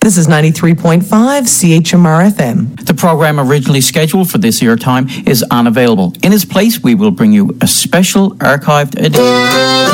This is 93.5 CHMR FM. The program originally scheduled for this airtime is unavailable. In its place, we will bring you a special archived edition.